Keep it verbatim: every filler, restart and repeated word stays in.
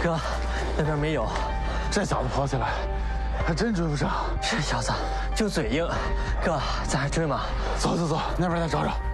哥，那边没有。 这小子跑起来，还真追不上。 这小子就嘴硬，哥，咱还追吗？ 走走走，那边再找找。